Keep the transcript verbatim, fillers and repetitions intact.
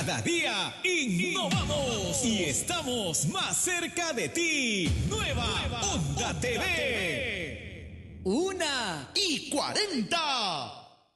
Cada día innovamos y estamos más cerca de ti. Nueva, Nueva Onda T V. Una y cuarenta.